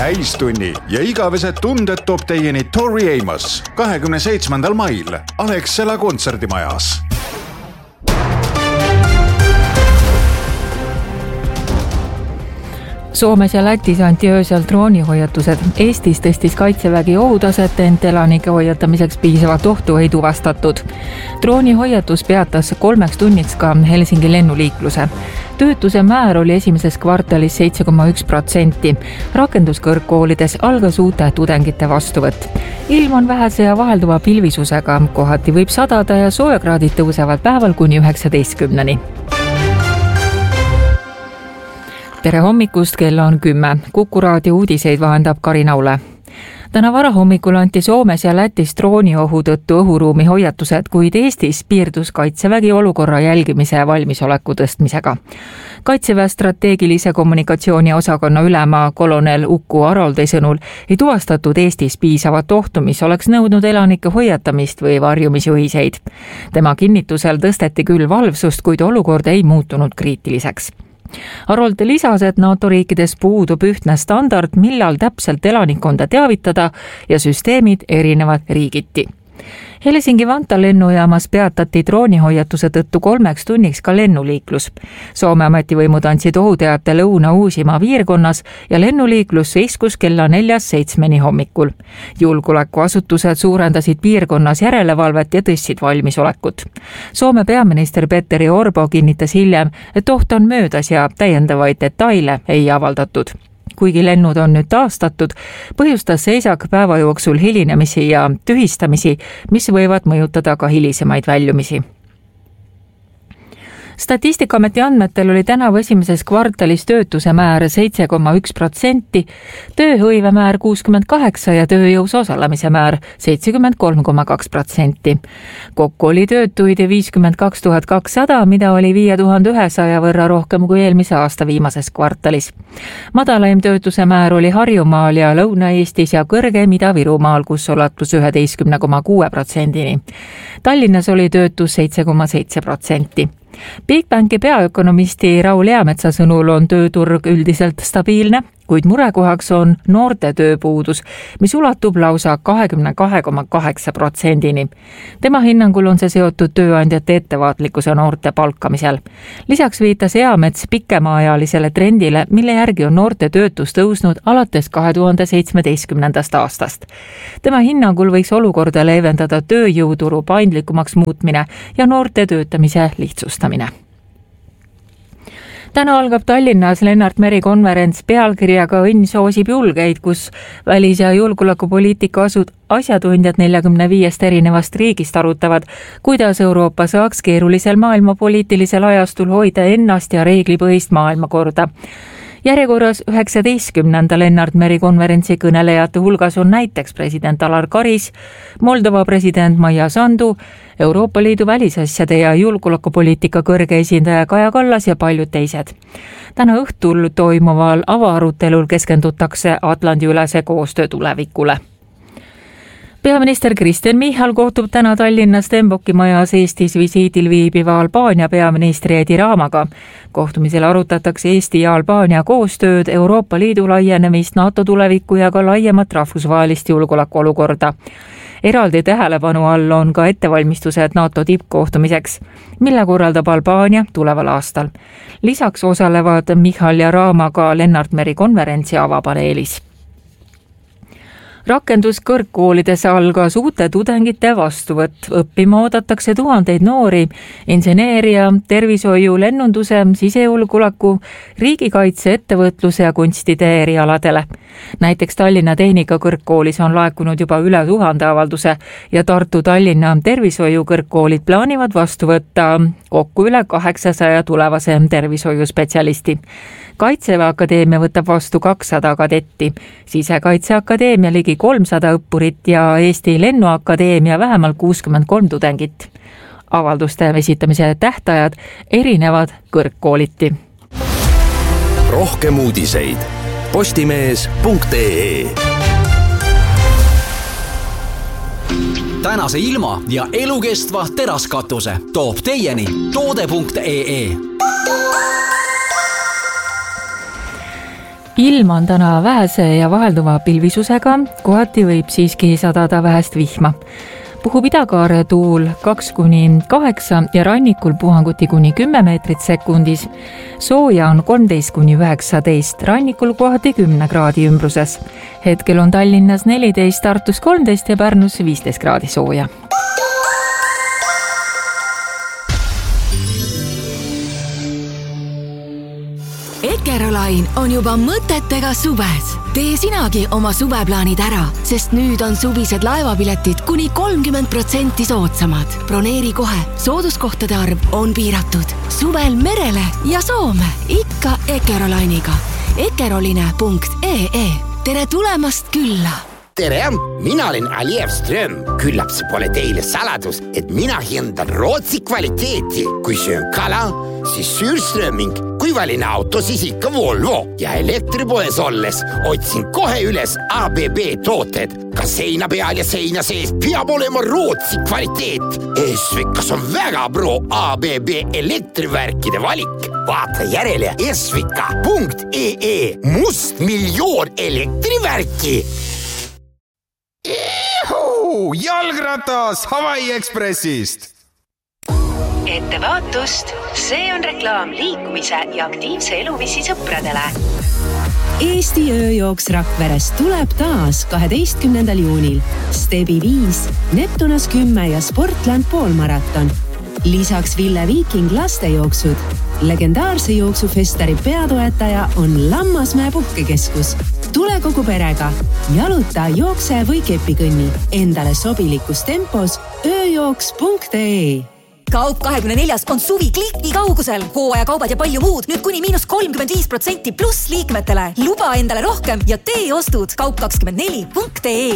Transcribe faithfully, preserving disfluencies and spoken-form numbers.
täistunni ja igavesed tunded toob teieni Tori Amos kahekümne seitsmendal mail Alexela kontserdimajas. Soomes ja Lätis anti öösel droonihoiatused. Eestis tõstis kaitsevägi ohutaset, ent elanike hoiatamiseks piisavat ohtu ei tuvastatud. Droonihoiatus peatas kolmeks tunniks ka Helsingi lennuliikluse. Töötuse määr oli esimeses kvartalis seitse koma üks protsenti. Rakenduskõrgkoolides algas uute tudengite vastuvõtt. Ilm on vähese ja vahelduva pilvisusega. Kohati võib sadada ja soojakraadid tõusevad päeval kuni üheksateistkümneni. Tere hommikust, kell on kümme. Kuku raadio uudiseid vahendab Karin Aule. Täna varahommikul anti Soomes ja Lätis drooniohu tõttu õhuruumi hoiatused, kuid Eestis piirdus kaitsevägi olukorra jälgimise ja valmisoleku tõstmisega. Kaitseväe strateegilise kommunikatsiooni osakonna ülema kolonel Uku Aroldi sõnul ei tuvastatud Eestis piisavat ohtu, mis oleks nõudnud elanike hoiatamist või varjumisjuhiseid. Tema kinnitusel tõsteti küll valvsust, kuid olukord ei muutunud kriitiliseks. Arold lisas, et NATO riikides puudub ühtne standard, millal täpselt elanikkonda teavitada ja süsteemid erinevad riigiti. Helsingi-Vantaa lennujaamas peatati droonihoiatuse tõttu kolmeks tunniks ka lennuliiklus. Soome ametivõimud andsid ohuteate Lõuna-Uusimaa piirkonnas ja lennuliiklus seiskus kella neljast seitsmeni hommikul. Julgeolekuasutused suurendasid piirkonnas järelevalvet ja tõstsid valmisolekut. Soome peaminister Petteri Orpo kinnitas hiljem, et oht on möödas ja täiendavaid detaile ei avaldatud. Kuigi lennud on nüüd taastatud, põhjustas seisak päeva jooksul hilinemisi ja tühistamisi, mis võivad mõjutada ka hilisemaid väljumisi. Statistikaameti andmetel oli tänavu esimeses kvartalis töötuse määr seitse koma üks protsenti, tööhõive määr kuuskümmend kaheksa ja tööjõus osalemise määr seitsekümmend kolm koma kaks protsenti. Kokku oli töötuid viiskümmend kaks tuhat kakssada, mida oli viie tuhande ühesaja võrra rohkem kui eelmise aasta viimases kvartalis. Madalaim töötuse määr oli Harjumaal ja Lõuna-Eestis ja kõrgem Ida-Virumaal, kus ulatus üheteistkümne koma kuue protsendini. Tallinnas oli töötus seitse koma seitse protsenti. Bigbanki peaökonomisti Raul Eametsa sõnul on tööturg üldiselt stabiilne, kuid murekohaks on noorte tööpuudus, mis ulatub lausa kahekümne kahe koma kaheksa protsendini. Tema hinnangul on see seotud tööandjate ettevaatlikkuse noorte palkamisel. Lisaks viitas Eamets pikemaajalisele trendile, mille järgi on noorte töötus tõusnud alates kahe tuhande seitsmeteistkümnendast aastast. Tema hinnangul võiks olukorda leevendada tööjõuturu paindlikumaks muutmine ja noorte töötamise lihtsustamine. Täna algab Tallinnas Lennart Meri konverents pealkirjaga Õnn soosib julgeid, kus välis- ja julgeolekupoliitika asud asjatundjad neljakümne viiest erinevast riigist arutavad, kuidas Euroopa saaks keerulisel maailmapoliitilisel ajastul hoida ennast ja reeglipõhist maailmakorda. Järjekorras üheksateistkümnenda Lennart Meri konverentsi kõnelejate hulgas on näiteks president Alar Karis, Moldova president Maia Sandu, Euroopa Liidu välisasjade ja julgeolekupoliitika kõrge esindaja Kaja Kallas ja paljud teised. Täna õhtul toimuval avaarutelul keskendutakse Atlandi-ülese koostöö tulevikule. Peaminister Kristen Michal kohtub täna Tallinnas Stenbocki majas Eestis visiidil viibiva Albaania peaministri Edi Ramaga. Kohtumisel arutatakse Eesti ja Albaania koostööd, Euroopa Liidu laienemist, NATO tulevikku ja ka laiemat rahvusvahelist julgeolekuolukorda. Eraldi tähelepanu all on ka ettevalmistused NATO tippkohtumiseks, mille korraldab Albaania tuleval aastal. Lisaks osalevad Michal ja Rama ka Lennart Meri konverentsi avapaneelis. Rakenduskõrgkoolides algas uute tudengite vastuvõtt. Õppima oodatakse tuhandeid noori inseneeria, tervishoiu, lennunduse, sisejulgeoleku, riigikaitse, ettevõtluse ja kunstide erialadele. Näiteks Tallinna Tehnikakõrgkoolis on laekunud juba üle tuhande avalduse ja Tartu Tallinna tervishoiukõrgkoolid plaanivad vastu võtta kokku üle kaheksasaja tulevase tervishoiuspetsialisti. Kaitseväe Akadeemia võtab vastu kakssada kadetti, Sisekaitseakadeemia ligi kolmsada õppurit ja Eesti Lennuakadeemia vähemalt kuuskümmend kolm tudengit. Avalduste esitamise tähtajad erinevad kõrgkooliti. Rohkem uudiseid postimees punkt ee. Tänase ilma ja elukestva teraskatuse toob teieni toode punkt ee. ilm on täna vähese ja vahelduva pilvisusega, kohati võib siiski sadada vähest vihma. Puhub idakaare tuul kaks kuni kaheksa ja rannikul puhanguti kuni kümme meetrit sekundis. Sooja on kolmteist kuni üheksateist, rannikul kohati kümne kraadi ümbruses. Hetkel on Tallinnas neliteist, Tartus kolmteist ja Pärnus viisteist kraadi sooja. Ekerolain on juba mõtetega suves. Tee sinagi oma suveplaanid ära, sest nüüd on suvised laevapiletid kuni kolmkümmend protsenti soodsamad. Broneeri kohe, sooduskohtade arv on piiratud. Suvel merele ja Soome, ikka Ekerolainiga. ekeroline punkt ee. Tere tulemast külla! Tere, mina olen Aliev Ström. Küllap see pole teile saladus, et mina hindan Rootsi kvaliteeti. Kui söön kala, siis Sürströming. Kui valin auto, siis ikka Volvo. Ja elektripoes olles otsin kohe üles A B B tooted. Ka seina peal ja seina sees peab olema Rootsi kvaliteet. Esvikas on väga pro A B B elektrivärkide valik. Vaata järele esvika punkt ee. Must miljoon elektrivärki. Juhu, jalgratas Hawaii Expressist! Ettevaatust, see on reklaam liikumise ja aktiivse eluviisi sõpradele. Eesti ööjooks Rakveres tuleb taas kaheteistkümnendal juunil. Stebi viis, Neptunas kümme ja Sportland poolmaraton. Lisaks Ville Viiking lastejooksud. Legendaarse jooksufestari peatoetaja on Lammasmäe puhkekeskus. Tule kogu perega. Jaluta, jookse või kepikõnni. Endale sobilikus tempos ööjooks punkt ee. Kaup kahekümne neljas on suvi kliki kaugusel. Hooajakaubad ja palju muud. Nüüd kuni miinus kolmkümmend viis protsenti pluss liikmetele. Luba endale rohkem ja tee ostud kaup kakskümmend neli punkt ee.